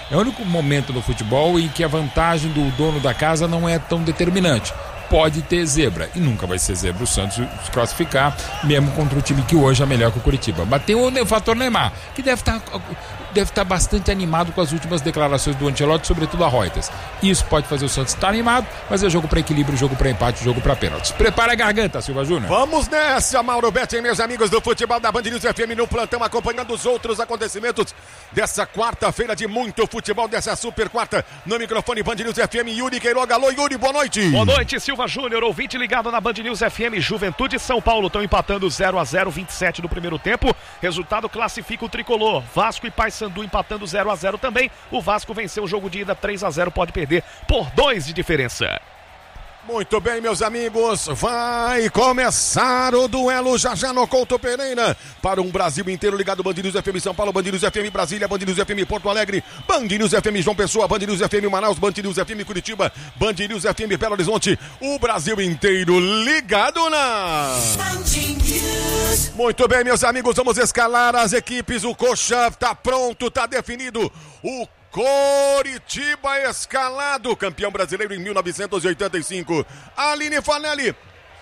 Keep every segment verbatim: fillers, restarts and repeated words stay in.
É o único momento no futebol em que a vantagem do dono da casa não é tão determinante. Pode ter zebra, e nunca vai ser zebra o Santos se classificar, mesmo contra o time que hoje é melhor que o Coritiba. Mas tem o fator Neymar, que deve estar, deve estar bastante animado com as últimas declarações do Ancelotti, sobretudo a Reuters. Isso pode fazer o Santos estar animado, mas é jogo para equilíbrio, jogo para empate, jogo para pênaltis. Prepara a garganta, Silva Júnior. Vamos nessa, Mauro Betting, meus amigos do futebol da Band News F M no plantão, acompanhando os outros acontecimentos dessa quarta-feira de muito futebol, dessa super quarta, no microfone Band News F M, Yuri Queiroga. Alô, Yuri, boa noite. Boa noite, Silva Júnior, ouvinte ligado na Band News F M. Juventude e São Paulo estão empatando zero a zero, vinte e sete do primeiro tempo. Resultado classifica o tricolor. Vasco e Paysandu empatando zero a zero também. O Vasco venceu o jogo de ida três a zero, pode perder por dois de diferença. Muito bem, meus amigos, vai começar o duelo já já no Couto Pereira, para um Brasil inteiro ligado, Band News F M São Paulo, Band News F M Brasília, Band News F M Porto Alegre, Band News F M João Pessoa, Band News F M Manaus, Band News F M Curitiba, Band News F M Belo Horizonte, o Brasil inteiro ligado na Band News. Muito bem, meus amigos, vamos escalar as equipes, o Coxa tá pronto, tá definido, o Coritiba escalado, campeão brasileiro em mil novecentos e oitenta e cinco. Aline Fanelli,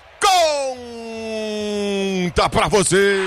conta pra você.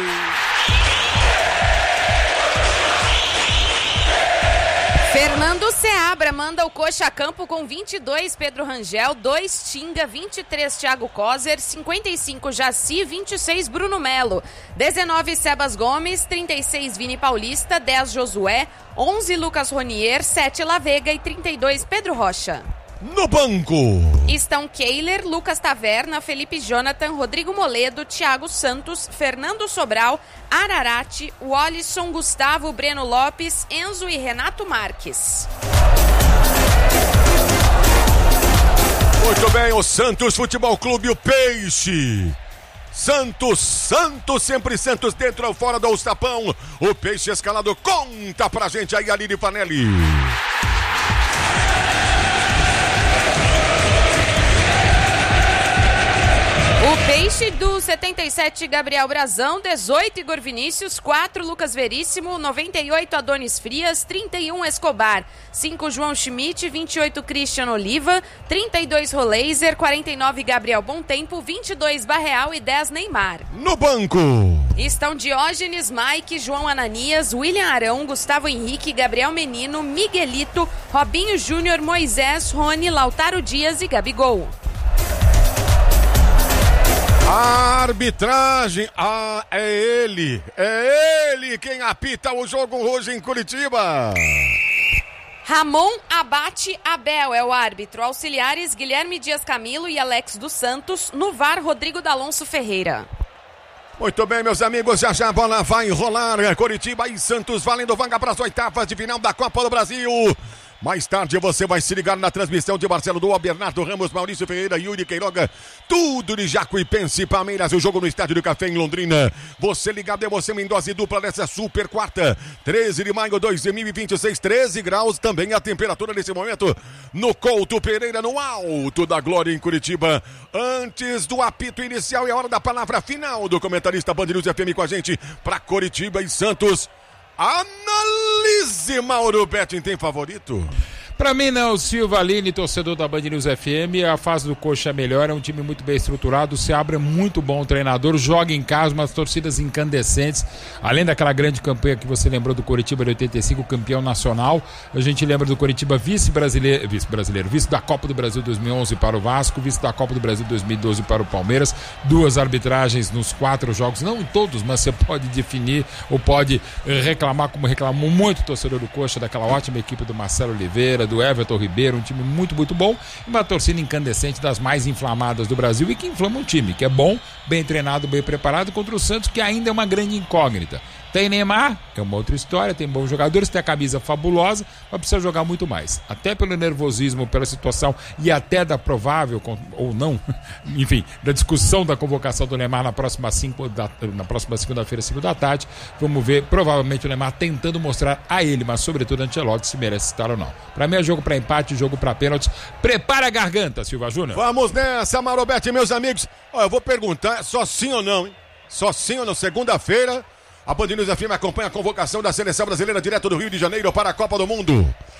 Fernando Seabra manda o Coxa a campo com vinte e dois, Pedro Rangel, dois Tinga, vinte e três Thiago Coser, cinquenta e cinco Jaci, vinte e seis Bruno Melo, dezenove Sebas Gomes, trinta e seis Vini Paulista, dez Josué, onze Lucas Ronier, sete Lavega e trinta e dois Pedro Rocha. No banco estão Keiler, Lucas Taverna, Felipe Jonathan, Rodrigo Moledo, Thiago Santos, Fernando Sobral, Ararate, Walisson, Gustavo, Breno Lopes, Enzo e Renato Marques. Muito bem, o Santos Futebol Clube, o Peixe. Santos, Santos, sempre Santos, dentro ou fora do Ostapão. O Peixe escalado, conta pra gente aí, Aline Fanelli. O Peixe do setenta e sete, Gabriel Brazão, dezoito Igor Vinícius, quatro Lucas Veríssimo, noventa e oito Adonis Frias, trinta e um Escobar, cinco João Schmidt, vinte e oito Christian Oliva, trinta e dois Roleiser, quarenta e nove Gabriel Bontempo, vinte e dois Barreal e dez Neymar. No banco estão Diógenes, Mike, João Ananias, William Arão, Gustavo Henrique, Gabriel Menino, Miguelito, Robinho Júnior, Moisés, Rony, Lautaro Dias e Gabigol. A arbitragem, ah, é ele, é ele quem apita o jogo hoje em Curitiba. Ramon Abate Abel é o árbitro. Auxiliares Guilherme Dias Camilo e Alex dos Santos. No V A R, Rodrigo D'Alonso Ferreira. Muito bem, meus amigos, já já a bola vai rolar. Curitiba e Santos valendo vaga para as oitavas de final da Copa do Brasil. Mais tarde você vai se ligar na transmissão de Marcelo Doa, Bernardo Ramos, Maurício Ferreira, Yuri Queiroga, tudo de Jacuipense e Palmeiras, o jogo no Estádio do Café em Londrina. Você ligado, é você em dose dupla nessa super quarta, treze de maio de dois mil e vinte e seis, treze graus também a temperatura nesse momento no Couto Pereira, no alto da glória em Curitiba. Antes do apito inicial é a hora da palavra final do comentarista Band News F M com a gente para Curitiba e Santos. Analise, Mauro Betting, tem favorito? Pra mim não, Silva Aline, torcedor da Band News F M, a fase do Coxa é melhor, é um time muito bem estruturado, o Seabra é muito bom treinador, joga em casa, umas torcidas incandescentes, além daquela grande campanha que você lembrou do Coritiba de oitenta e cinco, campeão nacional, a gente lembra do Coritiba vice-brasileiro, vice-brasileiro, vice da Copa do Brasil dois mil e onze para o Vasco, vice da Copa do Brasil dois mil e doze para o Palmeiras, duas arbitragens nos quatro jogos, não em todos, mas você pode definir ou pode reclamar como reclamou muito o torcedor do Coxa, daquela ótima equipe do Marcelo Oliveira, do Everton Ribeiro, um time muito, muito bom, e uma torcida incandescente das mais inflamadas do Brasil e que inflama um time, que é bom, bem treinado, bem preparado, contra o Santos, que ainda é uma grande incógnita. Tem Neymar, é uma outra história, tem bons jogadores, tem a camisa fabulosa, mas precisa jogar muito mais. Até pelo nervosismo, pela situação e até da provável, ou não, enfim, da discussão da convocação do Neymar na próxima, cinco da, na próxima segunda-feira, cinco da tarde. Vamos ver, provavelmente o Neymar tentando mostrar a ele, mas sobretudo a Ancelotti, se merece estar ou não. Pra mim é jogo pra empate, jogo pra pênaltis. Prepara a garganta, Silva Júnior. Vamos nessa, Mauro Betting, meus amigos. Ó, eu vou perguntar, só sim ou não, hein? Só sim ou não, segunda-feira. A Band News F M acompanha a convocação da Seleção Brasileira direto do Rio de Janeiro para a Copa do Mundo.